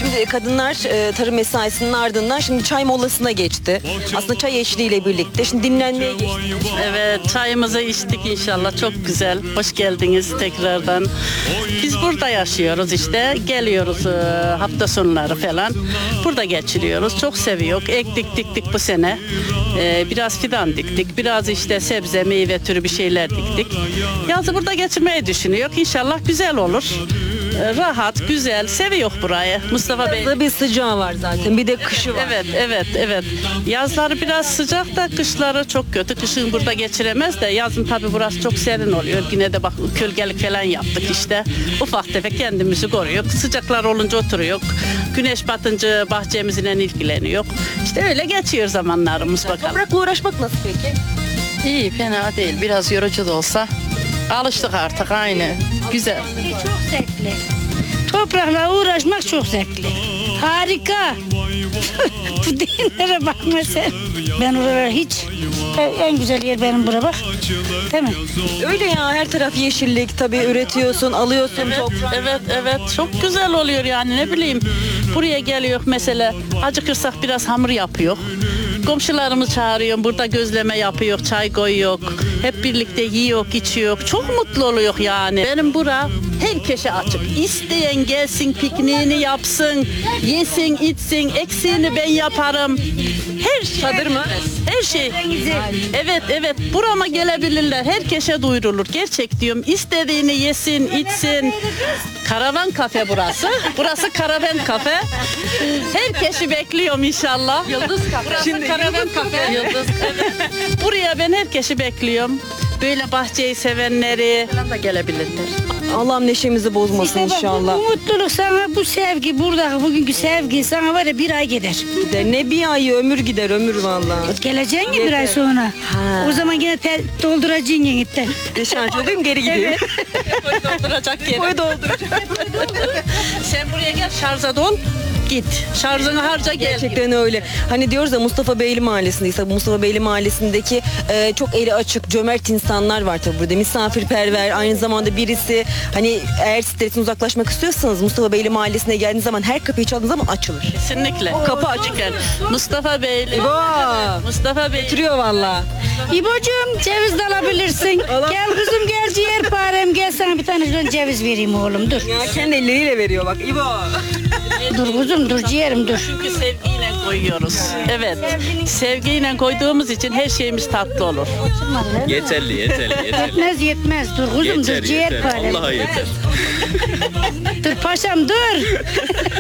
Şimdi kadınlar tarım mesaisinin ardından şimdi çay molasına geçti. Aslında çay eşliğiyle birlikte şimdi dinlenmeye geçti. Evet, çayımızı içtik inşallah. Çok güzel. Hoş geldiniz tekrardan. Biz burada yaşıyoruz işte. Geliyoruz hafta sonları falan. Burada geçiriyoruz. Çok seviyoruz. Ektik diktik bu sene. Biraz fidan diktik. Biraz işte sebze, meyve türü bir şeyler diktik. Yazı burada geçirmeyi düşünüyoruz. İnşallah güzel olur. Rahat, güzel. Seviyor burayı. Mustafa Bey. Burada bir sıcağı var zaten. Bir de kışı var. Evet. Yazları biraz sıcak da kışları çok kötü. Kışın burada geçiremez de yazın tabii burası çok serin oluyor. Yine de bak kölgelik falan yaptık işte. Ufak tefek kendimizi koruyor. Sıcaklar olunca oturuyor. Güneş batınca bahçemizle ilgileniyor. İşte öyle geçiyor zamanlarımız bakalım. Toprakla uğraşmak nasıl peki? İyi, fena değil. Biraz yorucu da olsa alıştık artık aynı. Güzel. Çok zevkli. Toprakla uğraşmak çok zevkli. Harika. Bu dinlere bakma sen. Ben oralara hiç. En güzel yer benim bura bak. Değil mi? Öyle ya, her taraf yeşillik, tabii üretiyorsun, alıyorsun toprağı. Evet çok güzel oluyor yani ne bileyim. Buraya geliyor mesela acıkırsak biraz hamur yapıyor. Komşularımız çağırıyor, burada gözleme yapıyor, çay koyuyor. Hep birlikte yiyor, içiyor. Çok mutlu oluyor yani. Benim bura herkese açık. İsteyen gelsin, pikniğini yapsın, yesin, içsin, eksiğini ben yaparım. Her şey. Çadır mı? Her şey. Evet. Burama gelebilirler. Herkese duyurulur. Gerçek diyorum. İstediğini yesin, içsin. Karavan kafe burası. Burası karavan kafe. Herkesi bekliyorum inşallah. Yıldız kafe. Burası karavan kafe. Yıldız kafe. Buraya ben herkesi bekliyorum. Böyle bahçeyi sevenleri falan da gelebilirler. Allah'ım neşemizi bozmasın İşte bak, inşallah. Bu mutluluk sana, bu sevgi, burada bugünkü sevgi sana var ya bir ay gider. Gider. Ne bir ay, ömür gider, ömür vallahi. Geleceksin ya bir ay sonra. Ha. O zaman yine dolduracaksın yeniden. Şarj olayım, geri gideyim. Dolduracak yeri. Boy dolduracak. Sen buraya gel şarja dol. Git. Şarjını harca gel. Gerçekten öyle. Hani diyoruz ya, Mustafa Beyli Mahallesi'ndeyiz. Tabii Mustafa Beyli Mahallesi'ndeki çok eli açık, cömert insanlar var tabii burada. Misafirperver, aynı zamanda birisi hani eğer stresten uzaklaşmak istiyorsanız Mustafa Beyli Mahallesi'ne geldiğiniz zaman her kapıyı çaldığınız zaman açılır. Kesinlikle. Kapı açık. Mustafa Beyli. İbo. Mustafa Bey. Getiriyor valla. İbocuğum ceviz de alabilirsin. Gel kızım gel ciğerparem gel sana bir tane şuradan ceviz vereyim oğlum dur. Ya kendi elleriyle veriyor bak İbo. Dur kuzum dur ciğerim dur. Çünkü sevgiyle koyuyoruz. Evet. Sevgiyle koyduğumuz için her şeyimiz tatlı olur. Yeterli. Yetmez dur kuzum dur Yeter. ciğerparem. Allah'a yeter. Dur paşam dur.